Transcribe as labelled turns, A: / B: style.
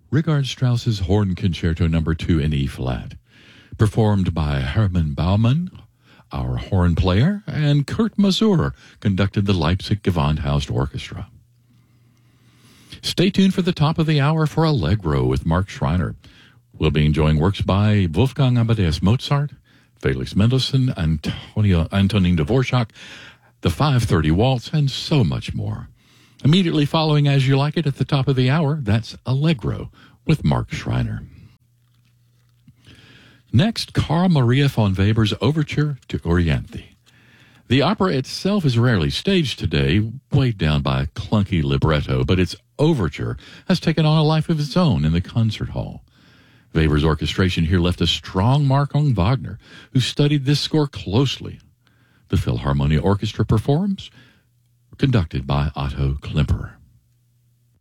A: Richard Strauss's Horn Concerto No. 2 in E-flat, performed by Hermann Baumann, our horn player, and Kurt Masur conducted the Leipzig Gewandhaus Orchestra. Stay tuned for the top of the hour for Allegro with Mark Schreiner. We'll be enjoying works by Wolfgang Amadeus Mozart, Felix Mendelssohn, Antonin Dvorak, the 5:30 Waltz, and so much more. Immediately following As You Like It at the top of the hour, that's Allegro with Mark Schreiner. Next, Carl Maria von Weber's Overture to Oriente. The opera itself is rarely staged today, weighed down by a clunky libretto, but its overture has taken on a life of its own in the concert hall. Weber's orchestration here left a strong mark on Wagner, who studied this score closely. The Philharmonia Orchestra performs, conducted by Otto Klemperer.